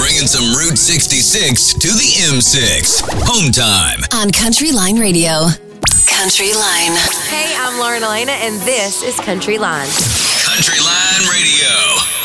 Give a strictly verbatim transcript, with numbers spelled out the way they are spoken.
bringing some Route sixty-six to the M six. Home time. On Country Line Radio. Country Line. Hey, I'm Lauren Elena, and this is Country Line. Country Line Radio.